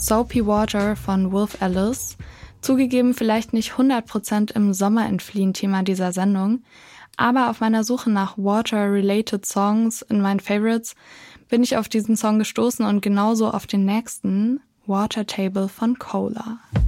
Soapy Water von Wolf Alice. Zugegeben vielleicht nicht 100% im Sommer entfliehen Thema dieser Sendung, aber auf meiner Suche nach Water-related Songs in meinen Favorites bin ich auf diesen Song gestoßen und genauso auf den nächsten, Water Table von Cola.